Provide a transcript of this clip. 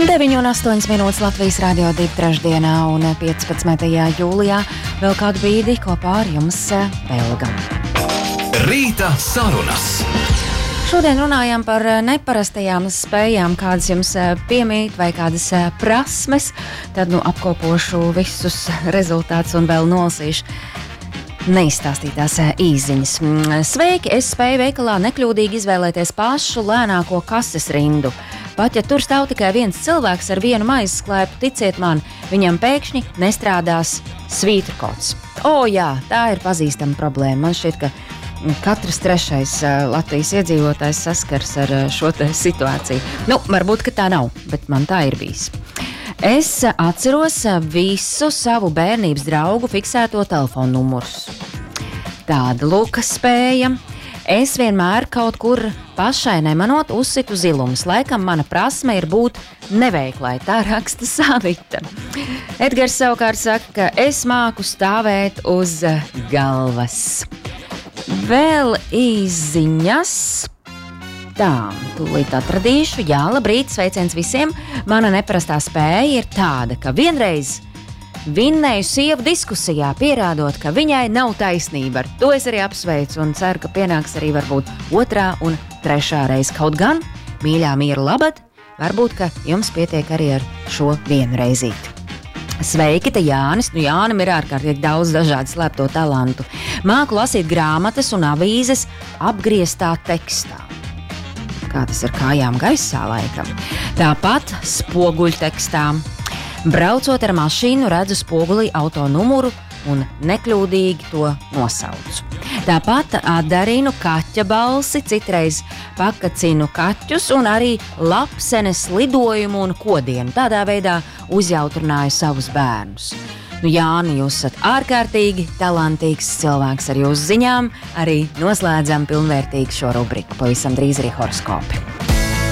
9,8 Latvijas Radio 2 trešdienā un 15. jūlijā vēl kādu brīdi kopā ar jums Belga. Rīta sarunas. Šodien runājam par neparastajām spējām, kādas jums piemīt vai kādas prasmes. Tad apkopošu visus rezultātus un vēl nolasīšu neizstāstītās īziņas. Sveiki, es spēju veikalā nekļūdīgi izvēlēties pašu lēnāko kases rindu. Pat ja tur stāv tikai viens cilvēks ar vienu maizes klēpu, ticiet man, viņam pēkšņi nestrādās svītrokods. Jā, tā ir pazīstama problēma. Man šķiet, ka katrs trešais Latvijas iedzīvotājs saskars ar šo situāciju. Varbūt, ka tā nav, bet man tā ir bijis. Es atceros visu savu bērnības draugu fiksēto telefonu numurus. Tāda lūka spēja. Es vienmēr kaut kur pašai nemanot uzsitu zilumus. Laikam mana prasme ir būt neveiklai, tā raksta Savita. Edgars savukārt saka, ka es māku stāvēt uz galvas. Vēl īziņas. Tā, tūlīt atradīšu. Jā, labrīt, sveiciens visiem. Mana neparastā spēja ir tāda, ka vienreiz vinnēju sievu diskusijā, pierādot, ka viņai nav taisnība. Ar to es arī apsveicu un ceru, ka pienāks arī varbūt 2. un 3. reize. Kaut gan, mīļā miera labad, varbūt, ka jums pietiek arī ar šo vienu reizīti. Sveiki, te Jānis. Jānim ir ārkārtīgi daudz dažādu slēpto talantu. Māku lasīt grāmatas un avīzes apgrieztā tekstā. Kā tas ar kājām gaisā laikam. Tāpat spoguļtekstā. Braucot ar mašīnu, redzu spogulī auto numuru un nekļūdīgi to nosaucu. Tāpat atdarinu kaķa balsi, citreiz pakacinu kaķus un arī lapsenes lidojumu un kodienu. Tādā veidā uzjautrināju savus bērnus. Jāni, jūs esat ārkārtīgi talantīgs cilvēks ar jūsu ziņām. Arī noslēdzam pilnvērtīgi šo rubriku. Pavisam drīz arī horoskopi.